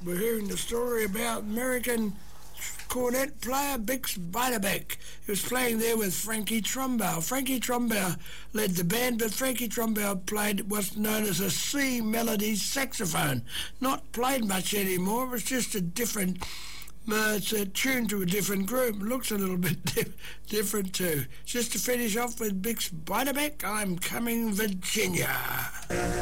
we're hearing the story about American cornet player Bix Beiderbecke. He was playing there with Frankie Trumbull. Frankie Trumbull led the band, but Frankie Trumbull played what's known as a C melody saxophone. Not played much anymore. It was just a different... it's tuned to a different group. It looks a little bit different too. Just to finish off with Bix Beiderbecke, I'm Coming Virginia.